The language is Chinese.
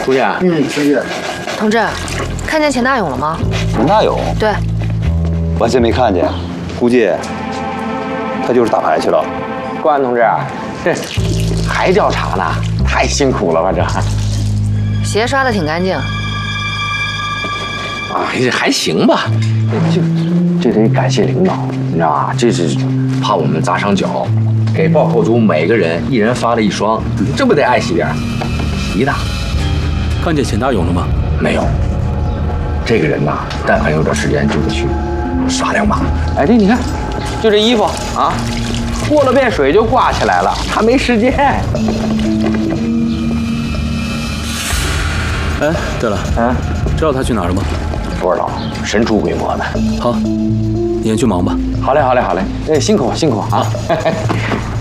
书记。 书记。 同志，看见钱大勇了吗？ 钱大勇？ 对， 完全没看见，估计他就是打牌去了。 公安同志，这还调查呢，太辛苦了吧这。 鞋刷的挺干净。 这还行吧，这得感谢领导，你知道吧？这是怕我们砸伤脚，给报扣组每个人一人发了1双，这不得爱惜点？皮的。 看见钱大勇了吗？ 没有。这个人呐，但凡有点时间就得去耍2把。哎，这你看，就这衣服啊，过了遍水就挂起来了，他没时间。 哎，对了，知道他去哪儿了吗？ 不知道，神出鬼没的。 好，你先去忙吧。 好嘞，辛苦啊。